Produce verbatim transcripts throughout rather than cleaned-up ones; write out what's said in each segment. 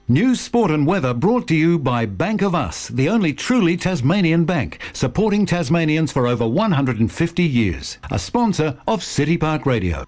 News, sport and weather brought to you by Bank of Us, the only truly Tasmanian bank, supporting Tasmanians for over one hundred fifty years. A sponsor of City Park Radio.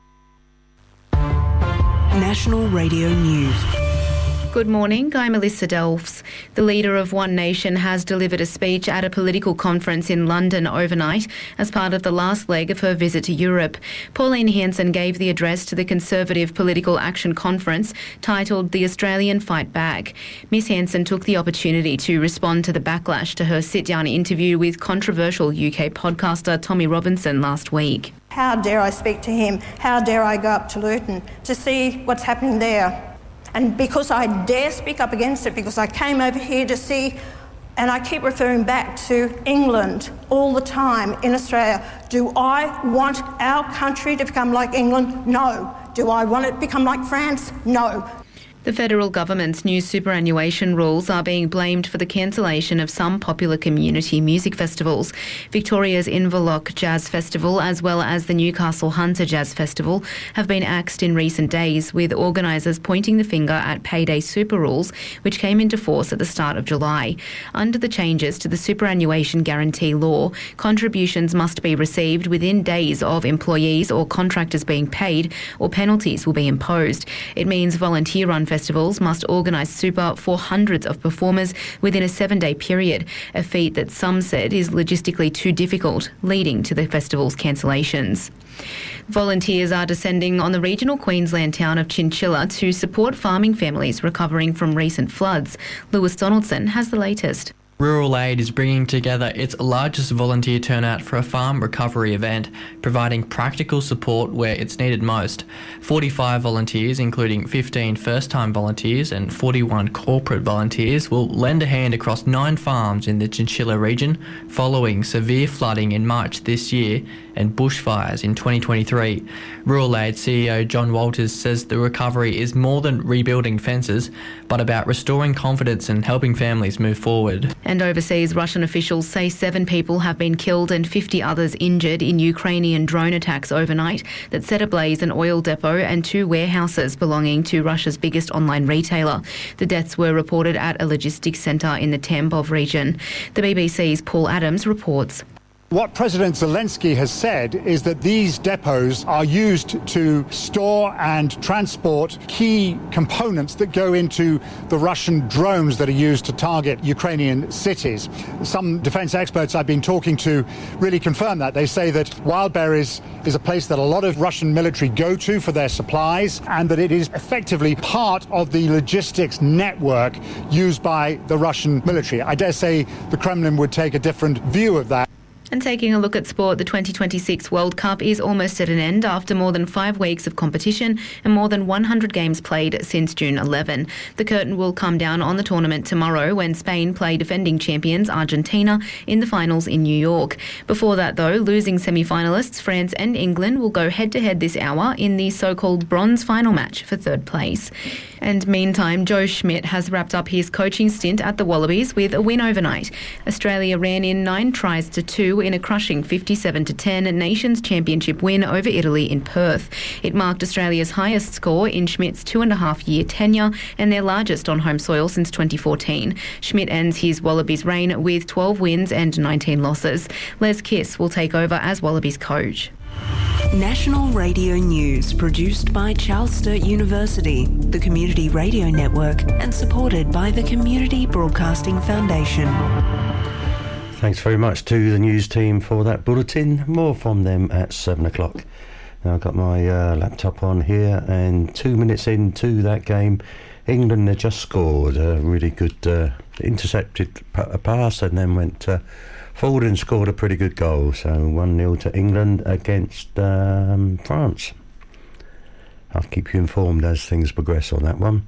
National Radio News. Good morning, I'm Melissa Delfs. The leader of One Nation has delivered a speech at a political conference in London overnight as part of the last leg of her visit to Europe. Pauline Hanson gave the address to the Conservative Political Action Conference titled The Australian Fight Back. Miss Hanson took the opportunity to respond to the backlash to her sit-down interview with controversial U K podcaster Tommy Robinson last week. How dare I speak to him? How dare I go up to Luton to see what's happening there? And because I dare speak up against it, because I came over here to see, and I keep referring back to England all the time in Australia. Do I want our country to become like England? No. Do I want it to become like France? No. The federal government's new superannuation rules are being blamed for the cancellation of some popular community music festivals. Victoria's Inverloch Jazz Festival, as well as the Newcastle Hunter Jazz Festival, have been axed in recent days, with organisers pointing the finger at payday super rules, which came into force at the start of July. Under the changes to the superannuation guarantee law, contributions must be received within days of employees or contractors being paid, or penalties will be imposed. It means volunteer-run festivals must organise super for hundreds of performers within a seven-day period, a feat that some said is logistically too difficult, leading to the festival's cancellations. Volunteers are descending on the regional Queensland town of Chinchilla to support farming families recovering from recent floods. Lewis Donaldson has the latest. Rural Aid is bringing together its largest volunteer turnout for a farm recovery event, providing practical support where it's needed most. forty-five volunteers, including fifteen first-time volunteers and forty-one corporate volunteers, will lend a hand across nine farms in the Chinchilla region following severe flooding in March this year and bushfires in twenty twenty-three. Rural Aid C E O John Walters says the recovery is more than rebuilding fences, but about restoring confidence and helping families move forward. And overseas, Russian officials say seven people have been killed and fifty others injured in Ukrainian drone attacks overnight that set ablaze an oil depot and two warehouses belonging to Russia's biggest online retailer. The deaths were reported at a logistics centre in the Tambov region. The B B C's Paul Adams reports. What President Zelensky has said is that these depots are used to store and transport key components that go into the Russian drones that are used to target Ukrainian cities. Some defence experts I've been talking to really confirm that. They say that Wildberries is a place that a lot of Russian military go to for their supplies, and that it is effectively part of the logistics network used by the Russian military. I dare say the Kremlin would take a different view of that. And taking a look at sport, the twenty twenty-six World Cup is almost at an end after more than five weeks of competition and more than one hundred games played since June eleventh. The curtain will come down on the tournament tomorrow when Spain play defending champions Argentina in the finals in New York. Before that, though, losing semi-finalists France and England will go head-to-head this hour in the so-called bronze final match for third place. And meantime, Joe Schmidt has wrapped up his coaching stint at the Wallabies with a win overnight. Australia ran in nine tries to two in a crushing fifty-seven to ten Nations Championship win over Italy in Perth. It marked Australia's highest score in Schmidt's two-and-a-half-year tenure and their largest on home soil since twenty fourteen. Schmidt ends his Wallabies reign with twelve wins and nineteen losses. Les Kiss will take over as Wallabies coach. National Radio News, produced by Charles Sturt University, the Community Radio Network, and supported by the Community Broadcasting Foundation. Thanks very much to the news team for that bulletin. More from them at seven o'clock. Now I've got my uh, laptop on here, and two minutes into that game, England had just scored a really good uh, intercepted p- a pass and then went uh, forward and scored a pretty good goal. So one nil to England against um, France. I'll keep you informed as things progress on that one.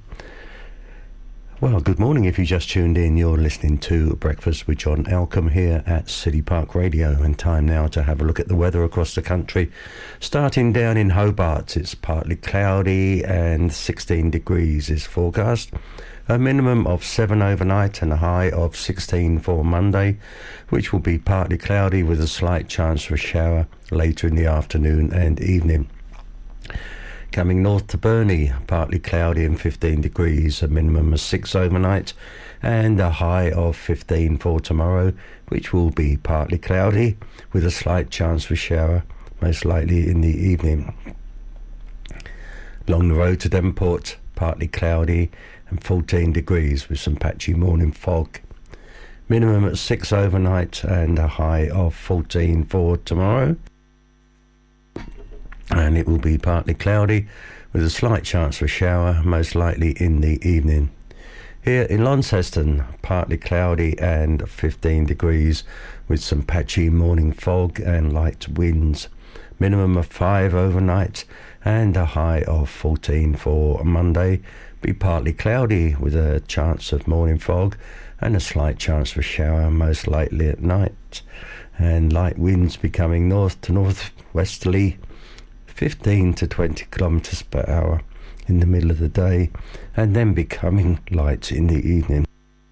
Well, good morning. If you just tuned in, you're listening to Breakfast with John Elcombe here at City Park Radio, and time now to have a look at the weather across the country. Starting down in Hobart, it's partly cloudy and sixteen degrees is forecast. A minimum of seven overnight and a high of sixteen for Monday, which will be partly cloudy with a slight chance for a shower later in the afternoon and evening. Coming north to Burnie, partly cloudy and fifteen degrees, a minimum of six overnight and a high of fifteen for tomorrow, which will be partly cloudy with a slight chance for shower, most likely in the evening. Along the road to Devonport, partly cloudy and fourteen degrees with some patchy morning fog. Minimum at six overnight and a high of fourteen for tomorrow. And it will be partly cloudy with a slight chance for a shower, most likely in the evening. Here in Launceston, partly cloudy and fifteen degrees with some patchy morning fog and light winds. Minimum of five overnight and a high of fourteen for Monday. Be partly cloudy with a chance of morning fog and a slight chance for a shower, most likely at night. And light winds becoming north to northwesterly, fifteen to twenty kilometres per hour in the middle of the day, and then becoming light in the evening.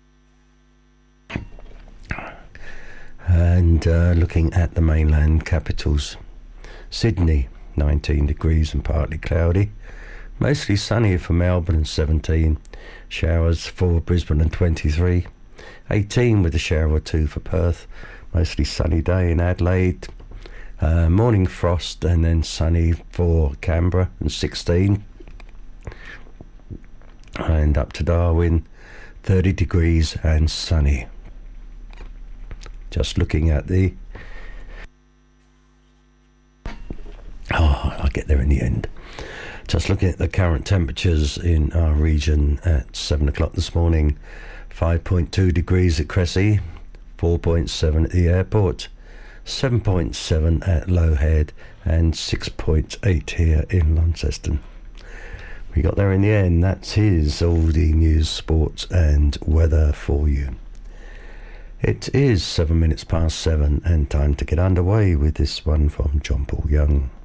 And uh, looking at the mainland capitals, Sydney nineteen degrees and partly cloudy, mostly sunny for Melbourne and seventeen, showers for Brisbane and twenty-three, eighteen with a shower or two for Perth, mostly sunny day in Adelaide, uh, morning frost and then sunny for Canberra and sixteen, and up to Darwin thirty degrees and sunny. Just looking at the oh I'll get there in the end. Just looking at the current temperatures in our region at seven o'clock this morning. Five point two degrees at Cressy, four point seven at the airport, seven point seven at Low Head and six point eight here in Launceston. We got there in the end. That is all the news, sports and weather for you. It is seven minutes past seven and time to get underway with this one from John Paul Young.